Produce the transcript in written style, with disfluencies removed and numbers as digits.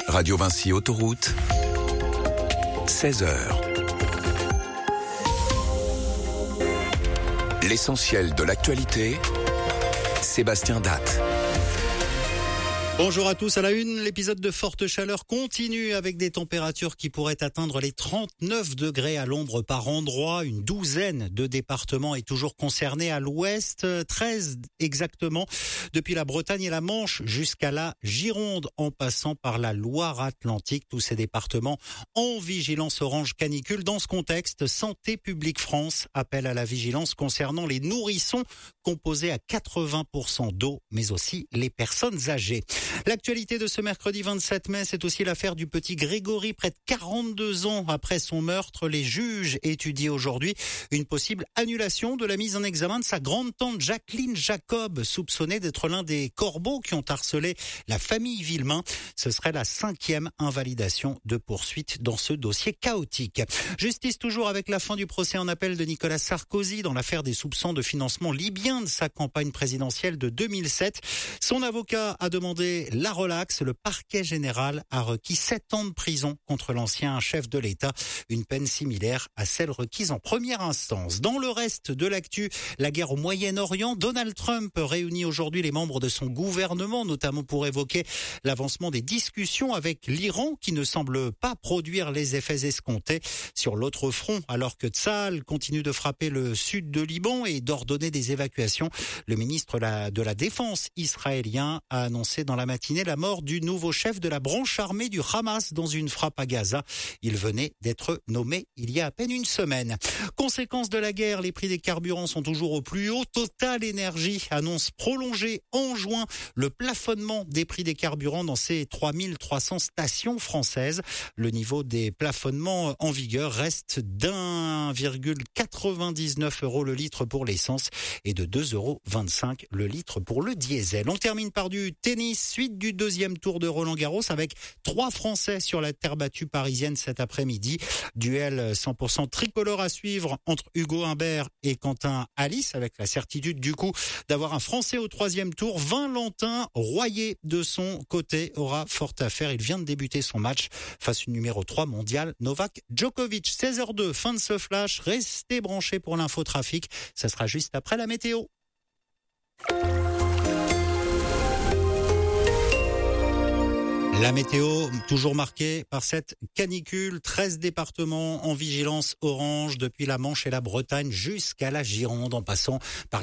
Radio Vinci Autoroute, 16h. L'essentiel de l'actualité, Sébastien Datte. Bonjour à tous, à la une, l'épisode de forte chaleur continue avec des températures qui pourraient atteindre les 39 degrés à l'ombre par endroit. Une douzaine de départements est toujours concernée à l'ouest, 13 exactement, depuis la Bretagne et la Manche jusqu'à la Gironde en passant par la Loire-Atlantique. Tous ces départements en vigilance orange canicule. Dans ce contexte, Santé publique France appelle à la vigilance concernant les nourrissons composés à 80% d'eau, mais aussi les personnes âgées. L'actualité de ce mercredi 27 mai, c'est aussi l'affaire du petit Grégory, près de 42 ans après son meurtre. Les juges étudient aujourd'hui une possible annulation de la mise en examen de sa grande-tante Jacqueline Jacob, soupçonnée d'être l'un des corbeaux qui ont harcelé la famille Villemain. Ce serait la 5e invalidation de poursuite dans ce dossier chaotique. Justice toujours avec la fin du procès en appel de Nicolas Sarkozy dans l'affaire des soupçons de financement libyen de sa campagne présidentielle de 2007. Son avocat a demandé la relaxe. Le parquet général a requis 7 ans de prison contre l'ancien chef de l'État, une peine similaire à celle requise en première instance. Dans le reste de l'actu, la guerre au Moyen-Orient, Donald Trump réunit aujourd'hui les membres de son gouvernement, notamment pour évoquer l'avancement des discussions avec l'Iran, qui ne semble pas produire les effets escomptés. Sur l'autre front, alors que Tsahal continue de frapper le sud de Liban et d'ordonner des évacuations, le ministre de la Défense israélien a annoncé dans la matinée la mort du nouveau chef de la branche armée du Hamas dans une frappe à Gaza. Il venait d'être nommé il y a à peine une semaine. Conséquence de la guerre, les prix des carburants sont toujours au plus haut. Total Énergie annonce prolonger en juin le plafonnement des prix des carburants dans ses 3300 stations françaises. Le niveau des plafonnements en vigueur reste d'1,99 € le litre pour l'essence et de 2,25 € le litre pour le diesel. On termine par du tennis. Suite du deuxième tour de Roland-Garros avec 3 Français sur la terre battue parisienne cet après-midi. Duel 100% tricolore à suivre entre Hugo Humbert et Quentin Alice, avec la certitude du coup d'avoir un Français au 3e tour. Valentin Royer de son côté aura fort à faire. Il vient de débuter son match face au numéro 3 mondial Novak Djokovic. 16h02, fin de ce flash. Restez branchés pour l'infotrafic. Ça sera juste après la météo. La météo, toujours marquée par cette canicule. 13 départements en vigilance orange depuis la Manche et la Bretagne jusqu'à la Gironde en passant par